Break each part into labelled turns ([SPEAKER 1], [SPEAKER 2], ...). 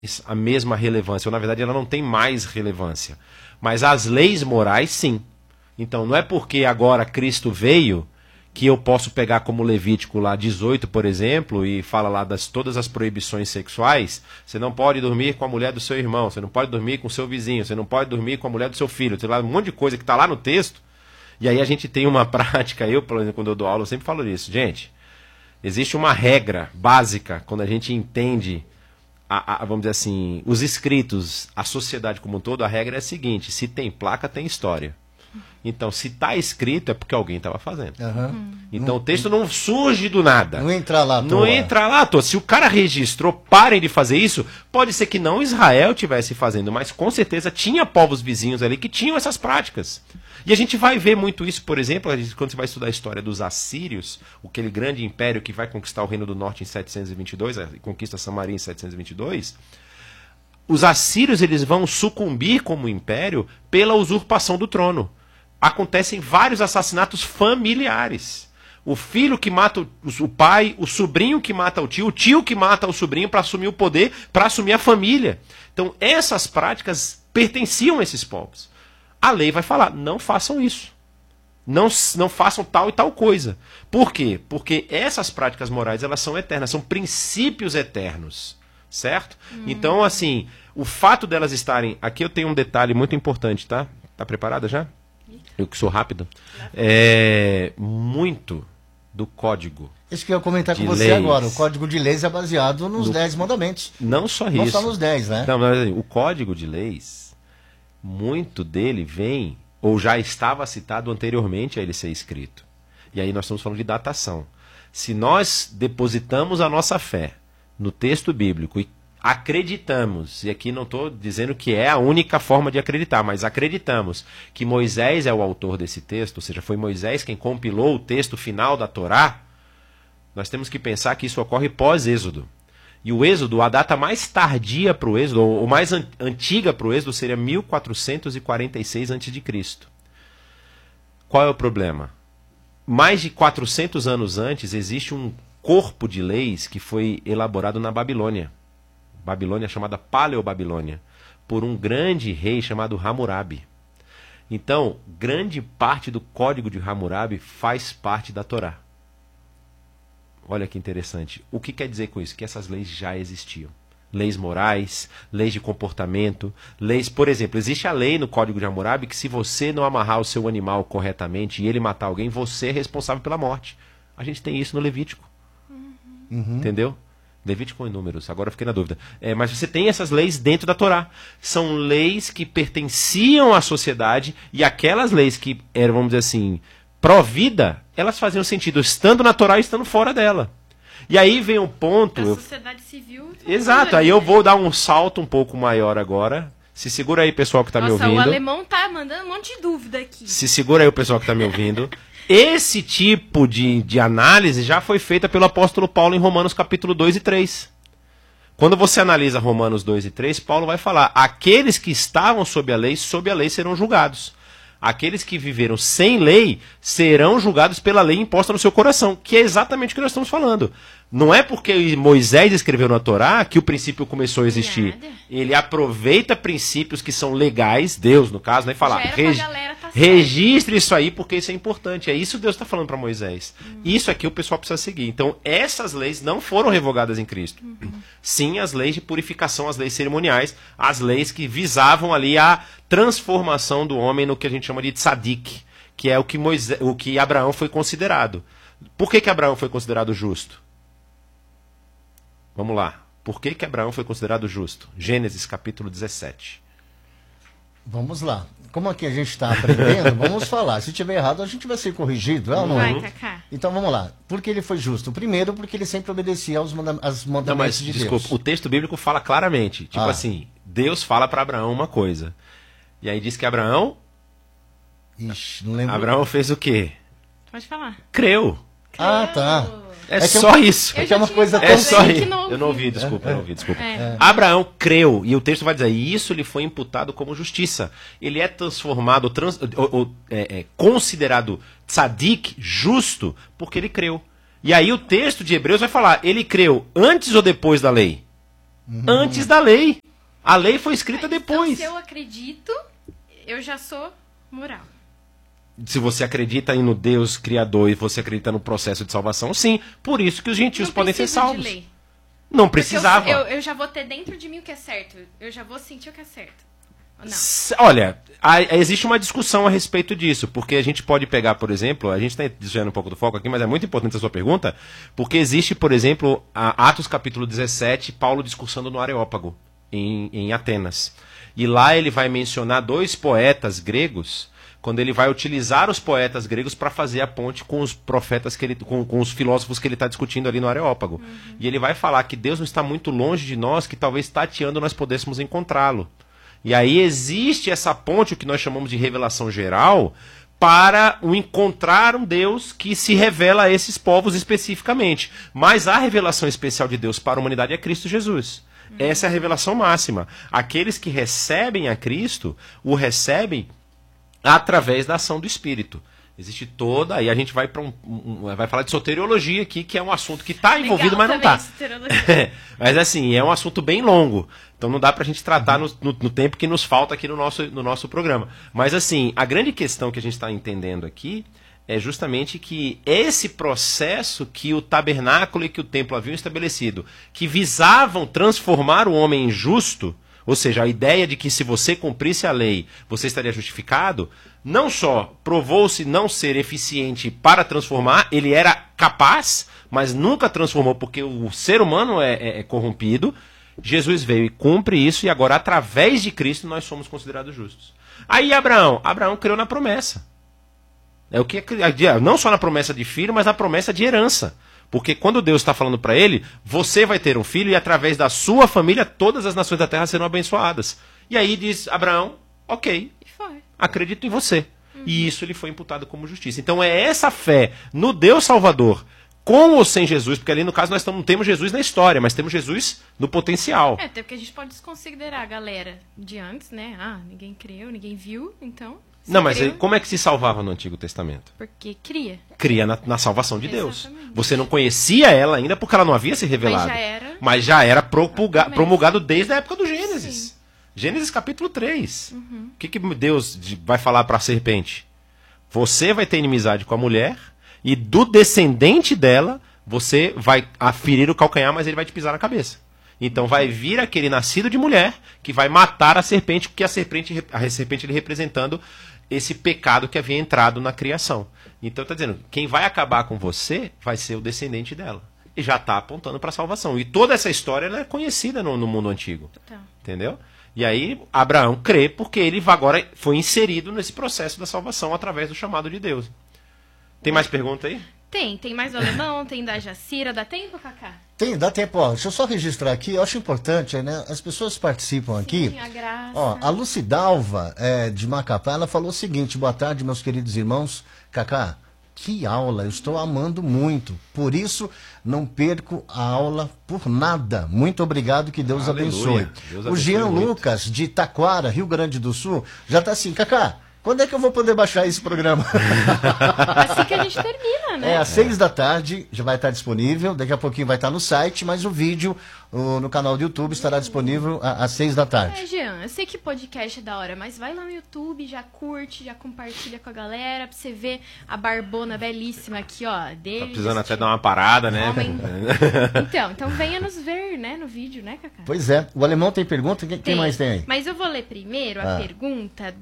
[SPEAKER 1] a mesma relevância, ou na verdade ela não tem mais relevância. Mas as leis morais, sim. Então não é porque agora Cristo veio que eu posso pegar como Levítico lá 18, por exemplo, e fala lá das todas as proibições sexuais. Você não pode dormir com a mulher do seu irmão, você não pode dormir com o seu vizinho, você não pode dormir com a mulher do seu filho. Tem lá um monte de coisa que está lá no texto. E aí a gente tem uma prática, eu, por exemplo, quando eu dou aula, eu sempre falo isso. Gente, existe uma regra básica quando a gente entende, vamos dizer assim, os escritos, a sociedade como um todo, a regra é a seguinte: se tem placa, tem história. Então, se está escrito, é porque alguém estava fazendo. Então, o texto não surge do nada.
[SPEAKER 2] Não entra lá à toa.
[SPEAKER 1] Não entra lá à toa. Se o cara registrou, parem de fazer isso, pode ser que não Israel estivesse fazendo, mas com certeza tinha povos vizinhos ali que tinham essas práticas. E a gente vai ver muito isso, por exemplo, quando você vai estudar a história dos assírios, aquele grande império que vai conquistar o Reino do Norte em 722, conquista Samaria em 722, os assírios eles vão sucumbir como império pela usurpação do trono. Acontecem vários assassinatos familiares. O filho que mata o pai, o sobrinho que mata o tio que mata o sobrinho para assumir o poder, para assumir a família. Então, essas práticas pertenciam a esses povos. A lei vai falar, não façam isso. Não façam tal e tal coisa. Por quê? Porque essas práticas morais, elas são eternas, são princípios eternos. Certo? Então, assim, o fato delas estarem... Aqui eu tenho um detalhe muito importante, tá? Tá preparada já? Eu que sou rápido. Muito do código.
[SPEAKER 2] Isso que eu ia comentar com você
[SPEAKER 1] leis.
[SPEAKER 2] Agora. O código de leis é baseado nos 10 mandamentos.
[SPEAKER 1] Não só isso.
[SPEAKER 2] Não só nos 10, né?
[SPEAKER 1] Não, mas o código de leis, muito dele vem, ou já estava citado anteriormente a ele ser escrito. E aí nós estamos falando de datação. Se nós depositamos a nossa fé no texto bíblico e acreditamos, e aqui não estou dizendo que é a única forma de acreditar, mas acreditamos que Moisés é o autor desse texto, ou seja, foi Moisés quem compilou o texto final da Torá, nós temos que pensar que isso ocorre pós-Êxodo. E o Êxodo, a data mais tardia para o Êxodo, ou mais antiga para o Êxodo, seria 1446 a.C. Qual é o problema? Mais de 400 anos antes, existe um corpo de leis que foi elaborado na Babilônia. Babilônia chamada Paleobabilônia, por um grande rei chamado Hammurabi. Então, grande parte do código de Hammurabi faz parte da Torá. Olha que interessante. O que quer dizer com isso? Que essas leis já existiam. Leis morais, leis de comportamento, leis... Por exemplo, existe a lei no código de Hammurabi que se você não amarrar o seu animal corretamente e ele matar alguém, você é responsável pela morte. A gente tem isso no Levítico. Entendeu? Levítico ou em Números, agora eu fiquei na dúvida. Mas você tem essas leis dentro da Torá. São leis que pertenciam à sociedade e aquelas leis que eram, vamos dizer assim, pró-vida, elas faziam sentido estando na Torá e estando fora dela. E aí vem um ponto...
[SPEAKER 3] A sociedade civil...
[SPEAKER 1] Exato, aí eu vou dar um salto um pouco maior agora. Se segura aí, pessoal que está me ouvindo.
[SPEAKER 3] O alemão tá mandando um monte de dúvida aqui.
[SPEAKER 1] Se segura aí, o pessoal que está me ouvindo. Esse tipo de análise já foi feita pelo apóstolo Paulo em Romanos capítulo 2 e 3. Quando você analisa Romanos 2 e 3, Paulo vai falar: aqueles que estavam sob a lei serão julgados. Aqueles que viveram sem lei serão julgados pela lei imposta no seu coração, que é exatamente o que nós estamos falando. Não é porque Moisés escreveu na Torá que o princípio começou a existir. Ele aproveita princípios que são legais, Deus no caso, né, e fala, registre isso aí porque isso é importante. É isso que Deus está falando para Moisés. Isso aqui o pessoal precisa seguir. Então essas leis não foram revogadas em Cristo. Sim, as leis de purificação, as leis cerimoniais, as leis que visavam ali a transformação do homem no que a gente chama de tzadik, que é o que Abraão foi considerado. Por que Abraão foi considerado justo? Vamos lá. Por que Abraão foi considerado justo? Gênesis capítulo 17.
[SPEAKER 2] Vamos lá. Como aqui a gente está aprendendo, vamos falar. Se tiver errado, a gente vai ser corrigido. Não
[SPEAKER 3] Vai,
[SPEAKER 2] é?
[SPEAKER 3] Cacá.
[SPEAKER 2] Então vamos lá. Por que ele foi justo? Primeiro, porque ele sempre obedecia aos mandamentos de Deus.
[SPEAKER 1] Desculpa, o texto bíblico fala claramente. Tipo assim, Deus fala para Abraão uma coisa. E aí diz que Abraão...
[SPEAKER 2] Ixi, não lembro.
[SPEAKER 1] Abraão fez o quê?
[SPEAKER 3] Pode falar.
[SPEAKER 1] Creu.
[SPEAKER 2] Ah, tá.
[SPEAKER 1] É só isso.
[SPEAKER 2] É que é uma coisa tão...
[SPEAKER 1] É só isso.
[SPEAKER 3] não
[SPEAKER 1] Eu não ouvi, desculpa.
[SPEAKER 3] É.
[SPEAKER 1] Abraão creu, e o texto vai dizer, e isso lhe foi imputado como justiça. Ele é transformado, considerado tzadik, justo, porque ele creu. E aí o texto de Hebreus vai falar, ele creu antes ou depois da lei? antes da lei. A lei foi escrita depois.
[SPEAKER 3] Então, se eu acredito, eu já sou moral.
[SPEAKER 1] Se você acredita no Deus Criador e você acredita no processo de salvação, sim. Por isso que os gentios
[SPEAKER 3] Não
[SPEAKER 1] podem ser
[SPEAKER 3] preciso de
[SPEAKER 1] salvos.
[SPEAKER 3] lei.
[SPEAKER 1] Não
[SPEAKER 3] Porque
[SPEAKER 1] precisava.
[SPEAKER 3] eu já vou ter dentro de mim o que é certo. Eu já vou sentir o que é certo. Ou não?
[SPEAKER 1] Olha, existe uma discussão a respeito disso, porque a gente pode pegar, por exemplo, a gente está desviando um pouco do foco aqui, mas é muito importante a sua pergunta, porque existe, por exemplo, Atos capítulo 17, Paulo discursando no Areópago, em Atenas. E lá ele vai mencionar 2 poetas gregos, quando ele vai utilizar os poetas gregos para fazer a ponte com os profetas, com os filósofos que ele está discutindo ali no Areópago. E ele vai falar que Deus não está muito longe de nós, que talvez tateando nós pudéssemos encontrá-lo. E aí existe essa ponte, o que nós chamamos de revelação geral, para encontrar um Deus que se revela a esses povos especificamente. Mas a revelação especial de Deus para a humanidade é Cristo Jesus. Essa é a revelação máxima. Aqueles que recebem a Cristo, o recebem através da ação do Espírito. Existe toda, aí a gente vai para vai falar de soteriologia aqui, que é um assunto que está envolvido, mas não está. Mas assim, é um assunto bem longo. Então não dá para a gente tratar no tempo que nos falta aqui no nosso programa. Mas assim, a grande questão que a gente está entendendo aqui é justamente que esse processo que o tabernáculo e que o templo haviam estabelecido, que visavam transformar o homem em justo, ou seja, a ideia de que se você cumprisse a lei, você estaria justificado, não só provou-se não ser eficiente para transformar, ele era capaz, mas nunca transformou, porque o ser humano é corrompido. Jesus veio e cumpre isso, e agora, através de Cristo, nós somos considerados justos. Aí Abraão creu na promessa. É o que não só na promessa de filho, mas na promessa de herança. Porque quando Deus está falando para ele, você vai ter um filho e através da sua família todas as nações da terra serão abençoadas. E aí diz Abraão, ok, acredito em você. E isso lhe foi imputado como justiça. Então é essa fé no Deus Salvador, com ou sem Jesus, porque ali no caso nós não temos Jesus na história, mas temos Jesus no potencial.
[SPEAKER 3] Até porque a gente pode desconsiderar a galera de antes, né? Ninguém creu, ninguém viu, então...
[SPEAKER 1] Não, mas aí, como é que se salvava no Antigo Testamento?
[SPEAKER 3] Porque cria.
[SPEAKER 1] Cria na salvação de Deus.
[SPEAKER 3] Exatamente.
[SPEAKER 1] Você não conhecia ela ainda porque ela não havia se revelado. Mas já era promulgado desde a época do Gênesis. Sim. Gênesis capítulo 3. O que Deus vai falar para a serpente? Você vai ter inimizade com a mulher e do descendente dela você vai ferir o calcanhar, mas ele vai te pisar na cabeça. Então vai vir aquele nascido de mulher que vai matar a serpente, porque a serpente ele representando esse pecado que havia entrado na criação. Então está dizendo, quem vai acabar com você vai ser o descendente dela. E já está apontando para a salvação. E toda essa história ela é conhecida no mundo antigo. Total. Entendeu? E aí Abraão crê porque ele agora foi inserido nesse processo da salvação através do chamado de Deus. Tem mais pergunta aí?
[SPEAKER 3] Tem mais do alemão, tem da Jacira. Dá tempo, Cacá?
[SPEAKER 2] Tem, dá tempo. Ó, deixa eu só registrar aqui, eu acho importante, né? As pessoas participam aqui.
[SPEAKER 3] Sim, a Graça.
[SPEAKER 2] Ó, a Lucidalva, de Macapá, ela falou o seguinte: boa tarde, meus queridos irmãos. Cacá, que aula, eu estou amando muito. Por isso, não perco a aula por nada. Muito obrigado, que Deus abençoe.
[SPEAKER 1] Deus
[SPEAKER 2] o Jean
[SPEAKER 1] muito.
[SPEAKER 2] Lucas, de Taquara, Rio Grande do Sul, já está assim, Cacá, quando é que eu vou poder baixar esse programa?
[SPEAKER 3] Assim que a gente termina, né?
[SPEAKER 2] Às 6 da tarde já vai estar disponível. Daqui a pouquinho vai estar no site, mas o vídeo no canal do YouTube estará disponível às 6 da tarde.
[SPEAKER 3] Jean, eu sei que podcast é da hora, mas vai lá no YouTube, já curte, já compartilha com a galera pra você ver a barbona belíssima aqui, ó. Dele,
[SPEAKER 1] tá precisando até dar uma parada, né?
[SPEAKER 3] Então venha nos ver, né, no vídeo, né, Cacá?
[SPEAKER 2] Pois é. O alemão tem pergunta? Quem mais tem aí?
[SPEAKER 3] Mas eu vou ler primeiro a pergunta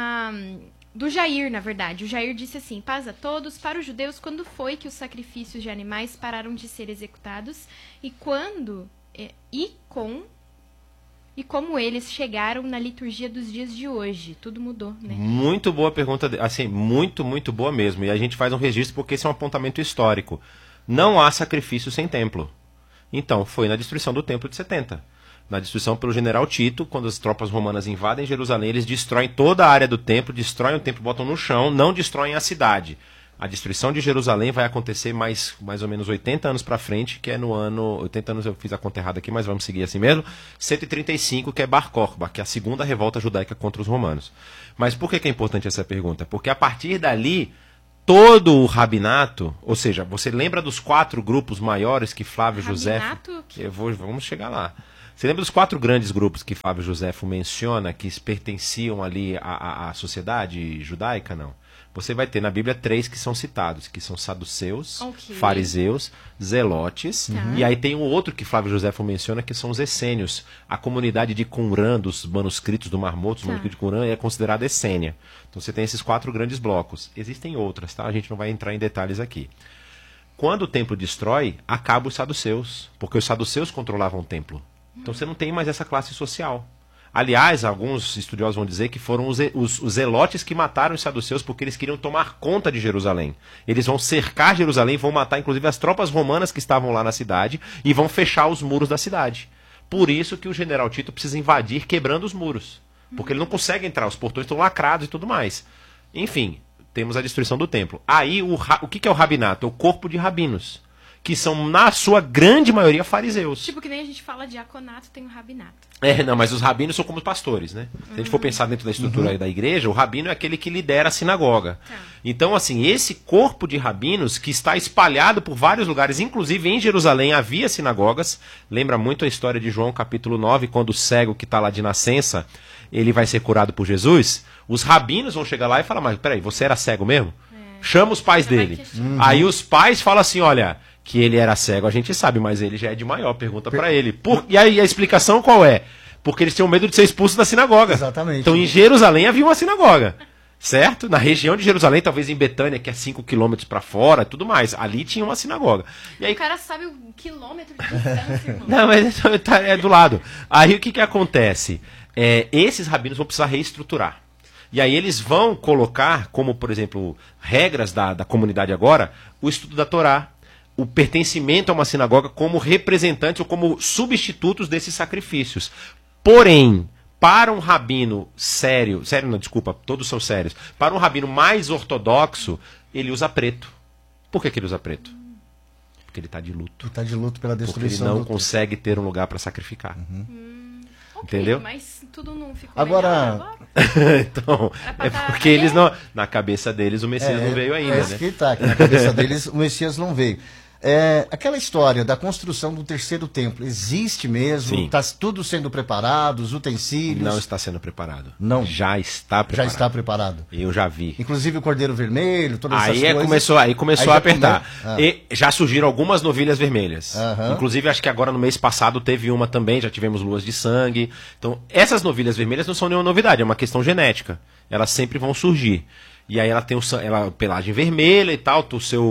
[SPEAKER 3] do Jair, na verdade. O Jair disse assim: paz a todos. Para os judeus, quando foi que os sacrifícios de animais pararam de ser executados? E quando e como eles chegaram na liturgia dos dias de hoje? Tudo mudou, né?
[SPEAKER 1] Muito boa pergunta, assim, muito boa mesmo. E a gente faz um registro porque esse é um apontamento histórico. Não há sacrifício sem templo. Então, foi na destruição do templo de 70. Na destruição pelo general Tito, quando as tropas romanas invadem Jerusalém, eles destroem toda a área do templo, destroem o templo, botam no chão, não destroem a cidade. A destruição de Jerusalém vai acontecer mais ou menos 80 anos para frente, que é no ano... 80 anos eu fiz a conta errada aqui, mas vamos seguir assim mesmo. 135, que é Bar Kokhba, que é a segunda revolta judaica contra os romanos. Mas por que é importante essa pergunta? Porque a partir dali, todo o rabinato, ou seja, você lembra dos 4 grupos maiores que Flávio José...
[SPEAKER 3] Rabinato?
[SPEAKER 1] Vamos chegar lá. Você lembra dos 4 grandes grupos que Flávio Josefo menciona que pertenciam ali à sociedade judaica? Não. Você vai ter na Bíblia 3 que são citados, que são saduceus, fariseus, zelotes, e aí tem um outro que Flávio Josefo menciona, que são os essênios. A comunidade de Qumran, dos manuscritos do Mar Morto, os manuscritos de Qumran, é considerada essênia. Então você tem esses 4 grandes blocos. Existem outras, tá? A gente não vai entrar em detalhes aqui. Quando o templo destrói, acabam os saduceus, porque os saduceus controlavam o templo. Então você não tem mais essa classe social. Aliás, alguns estudiosos vão dizer que foram os zelotes que mataram os saduceus porque eles queriam tomar conta de Jerusalém. Eles vão cercar Jerusalém, vão matar inclusive as tropas romanas que estavam lá na cidade e vão fechar os muros da cidade. Por isso que o general Tito precisa invadir quebrando os muros. Porque ele não consegue entrar, os portões estão lacrados e tudo mais. Enfim, temos a destruição do templo. Aí, o que é o rabinato? É o corpo de rabinos, que são, na sua grande maioria, fariseus.
[SPEAKER 3] Tipo que nem a gente fala diaconato, tem o rabinato.
[SPEAKER 1] Não, mas os rabinos são como os pastores, né? Se a gente for pensar dentro da estrutura aí da igreja, o rabino é aquele que lidera a sinagoga. Então, assim, esse corpo de rabinos que está espalhado por vários lugares, inclusive em Jerusalém havia sinagogas. Lembra muito a história de João capítulo 9, quando o cego que está lá de nascença, ele vai ser curado por Jesus. Os rabinos vão chegar lá e falar, mas peraí, você era cego mesmo? Chama os pais dele. Aí os pais falam assim, olha, que ele era cego, a gente sabe, mas ele já é de maior, pergunta pra ele. E aí a explicação qual é? Porque eles tinham medo de ser expulsos da sinagoga.
[SPEAKER 2] Exatamente.
[SPEAKER 1] Então em Jerusalém havia uma sinagoga, certo? Na região de Jerusalém, talvez em Betânia, que é 5 quilômetros pra fora, tudo mais, ali tinha uma sinagoga. E aí...
[SPEAKER 3] O cara sabe o quilômetro de distância, irmão.
[SPEAKER 1] Não, mas é do lado. Aí o que acontece? Esses rabinos vão precisar reestruturar. E aí eles vão colocar, como por exemplo, regras da comunidade agora, o estudo da Torá, o pertencimento a uma sinagoga como representantes ou como substitutos desses sacrifícios. Porém, para um rabino sério não, desculpa, todos são sérios, para um rabino mais ortodoxo, ele usa preto. Por que ele usa preto? Porque ele está de luto.
[SPEAKER 2] Ele está de luto pela destruição.
[SPEAKER 1] Porque ele não consegue ter um lugar para sacrificar. Entendeu?
[SPEAKER 3] Mas tudo não ficou
[SPEAKER 2] agora.
[SPEAKER 1] Então, porque eles não. Na cabeça deles o Messias não veio ainda, né?
[SPEAKER 2] Que tá, que na cabeça deles o Messias não veio. Aquela história da construção do terceiro templo existe mesmo? Está tudo sendo preparado, os utensílios?
[SPEAKER 1] Não está sendo preparado.
[SPEAKER 2] Não.
[SPEAKER 1] Já está preparado.
[SPEAKER 2] Já está preparado.
[SPEAKER 1] Eu já vi.
[SPEAKER 2] Inclusive o Cordeiro Vermelho, todas essas
[SPEAKER 1] coisas. Aí começou a apertar. E já surgiram algumas novilhas vermelhas. Inclusive, acho que agora no mês passado teve uma também, já tivemos luas de sangue. Então, essas novilhas vermelhas não são nenhuma novidade, é uma questão genética. Elas sempre vão surgir. E aí ela tem ela pelagem vermelha e tal,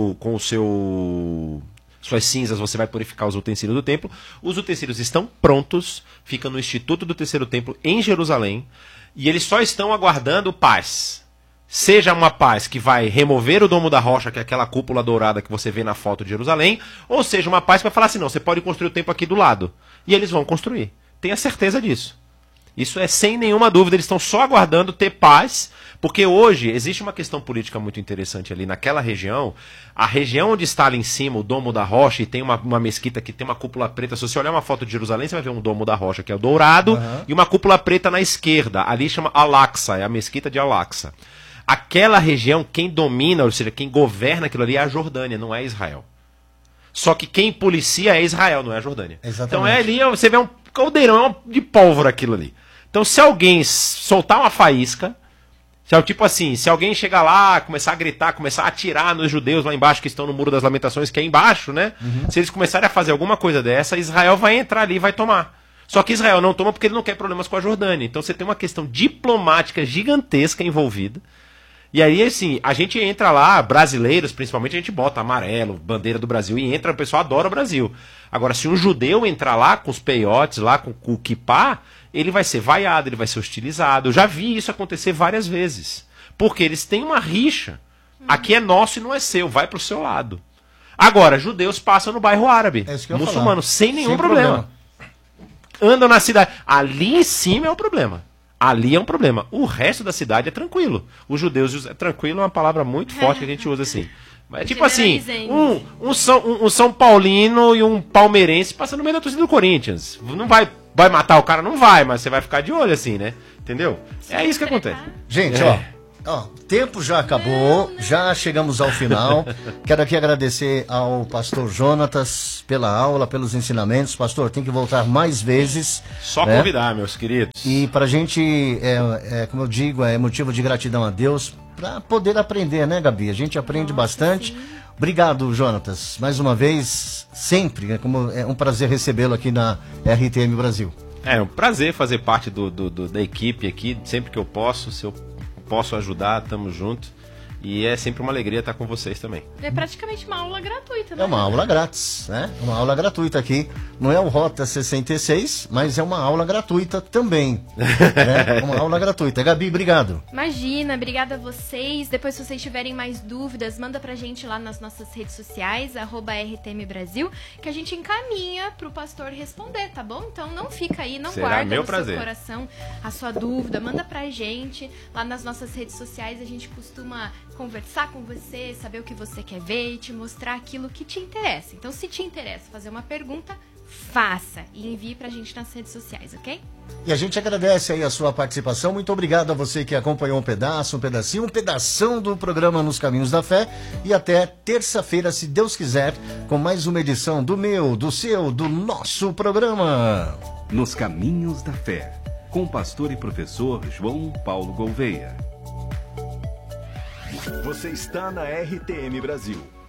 [SPEAKER 1] suas cinzas você vai purificar os utensílios do templo. Os utensílios estão prontos, ficam no Instituto do Terceiro Templo em Jerusalém, e eles só estão aguardando paz. Seja uma paz que vai remover o domo da rocha, que é aquela cúpula dourada que você vê na foto de Jerusalém, ou seja uma paz que vai falar assim, não, você pode construir o templo aqui do lado. E eles vão construir. Tenha certeza disso. Isso é sem nenhuma dúvida, eles estão só aguardando ter paz, porque hoje existe uma questão política muito interessante ali naquela região. A região onde está ali em cima, o Domo da Rocha, e tem uma mesquita que tem uma cúpula preta. Se você olhar uma foto de Jerusalém, você vai ver um Domo da Rocha, que é o dourado, e uma cúpula preta na esquerda. Ali chama Al-Aqsa, é a mesquita de Al-Aqsa. Aquela região, quem domina, ou seja, quem governa aquilo ali é a Jordânia, não é Israel. Só que quem policia é Israel, não é a Jordânia.
[SPEAKER 2] Exatamente.
[SPEAKER 1] Então ali, você vê um caldeirão de pólvora aquilo ali. Então, se alguém soltar uma faísca, tipo assim, se alguém chegar lá, começar a gritar, começar a atirar nos judeus lá embaixo, que estão no Muro das Lamentações, que é embaixo, né? Se eles começarem a fazer alguma coisa dessa, Israel vai entrar ali e vai tomar. Só que Israel não toma porque ele não quer problemas com a Jordânia. Então você tem uma questão diplomática gigantesca envolvida. E aí, assim, a gente entra lá, brasileiros, principalmente, a gente bota amarelo, bandeira do Brasil, e entra, o pessoal adora o Brasil. Agora, se um judeu entrar lá com os peiotes, lá com o kippá, ele vai ser vaiado, ele vai ser hostilizado. Eu já vi isso acontecer várias vezes. Porque eles têm uma rixa. Aqui é nosso e não é seu, vai pro seu lado. Agora, judeus passam no bairro árabe, muçulmanos, sem nenhum problema. Andam na cidade. Ali em cima é o problema. Ali é um problema. O resto da cidade é tranquilo. Os judeus... Tranquilo é uma palavra muito forte que a gente usa assim. Mas é tipo assim, um São Paulino e um palmeirense passando no meio da torcida do Corinthians. Não vai matar o cara? Não vai, mas você vai ficar de olho assim, né? Entendeu? É isso que acontece.
[SPEAKER 2] Gente, Ó, o tempo já acabou, já chegamos ao final. Quero aqui agradecer ao pastor Jonatas pela aula, pelos ensinamentos. Pastor, tem que voltar mais vezes.
[SPEAKER 1] Só convidar, meus queridos.
[SPEAKER 2] E pra gente, como eu digo, é motivo de gratidão a Deus para poder aprender, né, Gabi? A gente aprende bastante. Sim. Obrigado, Jonatas. Mais uma vez, sempre. É um prazer recebê-lo aqui na RTM Brasil.
[SPEAKER 1] É um prazer fazer parte da equipe aqui, sempre que eu posso. Se eu posso ajudar, tamo junto. E é sempre uma alegria estar com vocês também.
[SPEAKER 3] É praticamente uma aula gratuita, né?
[SPEAKER 2] É uma aula grátis, né? Uma aula gratuita aqui. Não é o Rota 66, mas é uma aula gratuita também. Né? Uma aula gratuita. Gabi, obrigado.
[SPEAKER 3] Imagina, obrigada a vocês. Depois, se vocês tiverem mais dúvidas, manda pra gente lá nas nossas redes sociais, @RTM Brasil, que a gente encaminha pro pastor responder, tá bom? Então não fica aí, não guarda no seu coração a sua dúvida. Manda pra gente lá nas nossas redes sociais. A gente costuma conversar com você, saber o que você quer ver e te mostrar aquilo que te interessa. Então, se te interessa fazer uma pergunta, faça e envie pra gente nas redes sociais, ok?
[SPEAKER 2] E a gente agradece aí a sua participação. Muito obrigado a você que acompanhou um pedacinho, um pedação do programa Nos Caminhos da Fé. E até terça-feira, se Deus quiser, com mais uma edição do meu, do seu, do nosso programa.
[SPEAKER 4] Nos Caminhos da Fé, com o pastor e professor João Paulo Gouveia.
[SPEAKER 5] Você está na RTM Brasil.